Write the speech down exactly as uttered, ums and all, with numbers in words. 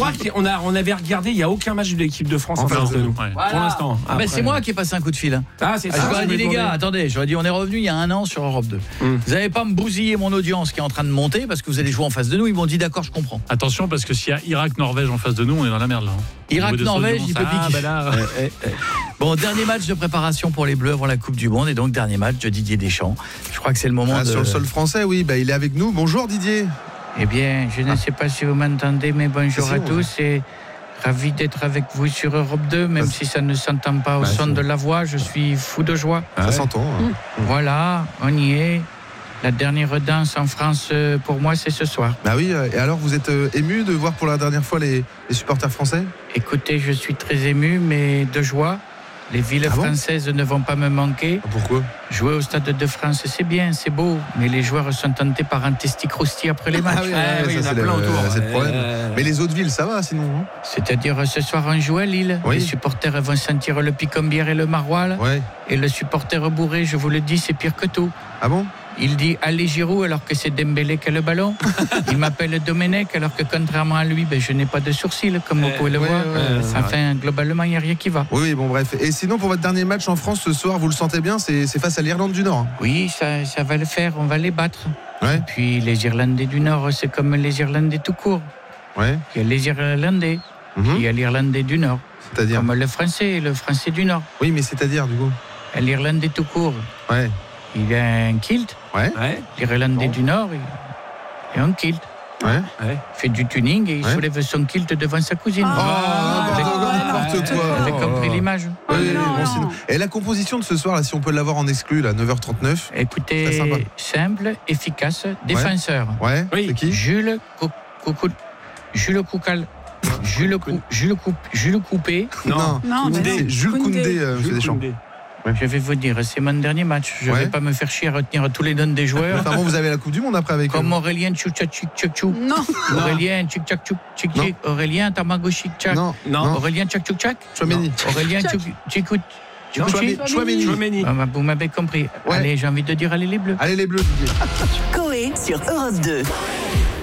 remarque, on, a, on avait regardé, il n'y a aucun match de l'équipe de France en face de nous. Ouais. Voilà. Pour l'instant. Ah ben c'est moi qui ai passé un coup de fil. Hein. Ah, c'est ah, ça. j'aurais dit, les gars, attendez, j'aurais dit, on est revenu il y a un an sur Europe deux. Mm. Vous n'allez pas me bousiller mon audience qui est en train de monter parce que vous allez jouer en face de nous. Ils m'ont dit, d'accord, je comprends. Attention, parce que s'il y a Irak-Norvège en face de nous, on est dans la merde là. Irak-Norvège, il peut ah, piquer. Bah là... eh, eh, eh. Bon, dernier match de préparation pour les Bleus avant la Coupe du Monde et donc dernier match de Didier Deschamps. Je crois que c'est le moment ah, de... Sur le sol français, oui, bah, il est avec nous. Bonjour Didier. Eh bien, je ne sais pas si vous m'entendez, mais bonjour si, à on tous et ravi d'être avec vous sur Europe deux, même bah, si ça ne s'entend pas au bah, son de la voix, je suis fou de joie. Ça ouais. s'entend. Hein. Voilà, on y est. La dernière danse en France, pour moi, c'est ce soir. Bah oui, et alors vous êtes ému de voir pour la dernière fois les, les supporters français ? Écoutez, je suis très ému, mais de joie. Les villes ah françaises bon ne vont pas me manquer. Pourquoi ? Jouer au Stade de France, c'est bien, c'est beau, mais les joueurs sont tentés par un testicrousti après les matchs. Ah oui, ah oui, ça, ça c'est, le, c'est le problème. Euh... Mais les autres villes, ça va sinon hein ? C'est-à-dire, ce soir, on joue à Lille. Oui. Les supporters vont sentir le picombière et le maroilles. Oui. Et le supporter bourré, je vous le dis, c'est pire que tout. Ah bon ? Il dit allez Giroud alors que c'est Dembélé qui a le ballon. Il m'appelle Domenech alors que contrairement à lui, ben, je n'ai pas de sourcils comme vous pouvez le ouais, voir. Ouais, ouais, enfin, globalement, il n'y a rien qui va. Oui, oui, bon bref. Et sinon, pour votre dernier match en France ce soir, vous le sentez bien, c'est, c'est face à l'Irlande du Nord. Oui, ça, ça va le faire, on va les battre. Ouais. Et puis les Irlandais du Nord, c'est comme les Irlandais tout court. Ouais. Il y a les Irlandais, mm-hmm. il y a l'Irlandais du Nord. C'est-à-dire comme le Français et le Français du Nord. Oui, mais c'est-à-dire du coup l'Irlandais tout court. Ouais. Il a un kilt. Ouais. L'Irlandais bon. du Nord, il a un kilt. Ouais. Il fait du tuning et il ouais. soulève son kilt devant sa cousine. Oh, oh avec, n'importe quoi. Vous avez compris oh. l'image oui, oui, bon, sinon. Et la composition de ce soir, là, si on peut l'avoir en exclu, là, neuf heures trente-neuf. Écoutez, simple, efficace, défenseur. Ouais. Oui. C'est qui ? Jules Coucou, Jules Coucal. Jules Cou, Jules Coup, Jules Coupé. Non, non, non c'est Jules Koundé, euh, Jules Deschamps. Ouais. Je vais vous dire, c'est mon dernier match. Je ne ouais. vais pas me faire chier à retenir tous les noms des joueurs. Enfin bon, vous avez la Coupe du Monde après avec comme eux. Aurélien Tchouk-Tchouk-Tchouk. Non. Aurélien Tchouk-Tchouk-Tchouk. Aurélien Tamagotchi-Tchak. Non. non. Aurélien Tchouk-Tchouk-Tchak. Chouameni. Aurélien Tchouk-Tchouk. Chouameni. Chouameni. Ah, bah, vous m'avez compris. Ouais. Allez, j'ai envie de dire allez les Bleus. Allez les Bleus. Coé sur Europe deux.